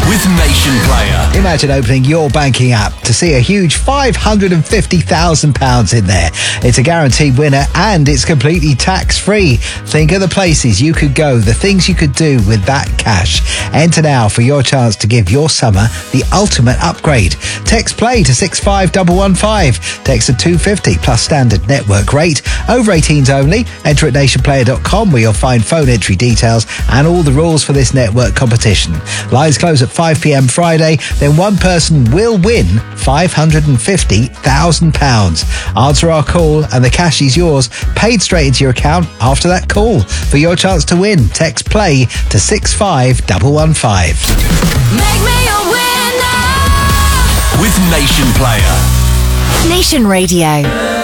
with Nation Player. Imagine opening your banking app to see a huge £550,000 in there. It's a guaranteed winner and it's completely tax-free. Think of the places you could go, the things you could do with that cash. Enter now for your chance to give your summer the ultimate upgrade. Text play to 65115. Text to 250 plus standard network rate. Over 18s only. Enter at nationplayer.com where you'll find phone entry details and all the rules for this network competition. Lines close at 5 p.m. Friday. Then one person will win £550,000. Answer our call and the cash is yours, paid straight into your account after that call. For your chance to win, text play to 65115. Make me a winner with Nation Player. Nation Radio.